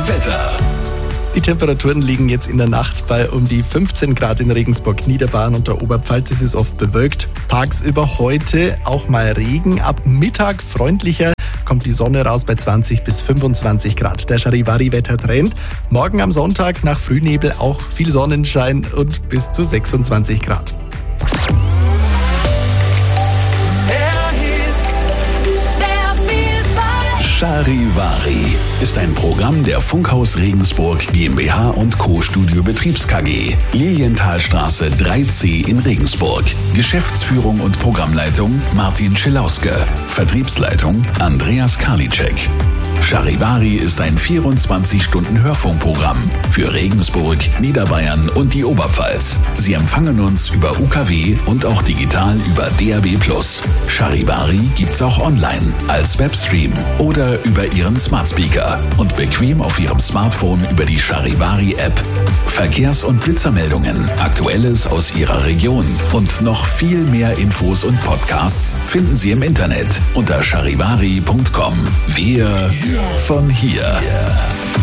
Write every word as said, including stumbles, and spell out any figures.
Wetter. Die Temperaturen liegen jetzt in der Nacht bei um die fünfzehn Grad in Regensburg, Niederbayern und der Oberpfalz. Es ist oft bewölkt. Tagsüber heute auch mal Regen. Ab Mittag freundlicher kommt die Sonne raus bei zwanzig bis fünfundzwanzig Grad. Der Charivari-Wettertrend. Morgen am Sonntag nach Frühnebel auch viel Sonnenschein und bis zu sechsundzwanzig Grad. Charivari ist ein Programm der Funkhaus Regensburg GmbH und Co. Studio Betriebs K G. Lilienthalstraße drei C in Regensburg. Geschäftsführung und Programmleitung Martin Schilauske. Vertriebsleitung Andreas Karliczek. Charivari ist ein vierundzwanzig-Stunden-Hörfunkprogramm für Regensburg, Niederbayern und die Oberpfalz. Sie empfangen uns über U K W und auch digital über D A B plus. Charivari gibt's auch online als Webstream oder über Ihren Smart Speaker und bequem auf Ihrem Smartphone über die Charivari-App. Verkehrs- und Blitzermeldungen, Aktuelles aus Ihrer Region und noch viel mehr Infos und Podcasts finden Sie im Internet unter charivari punkt com. Wir von hier.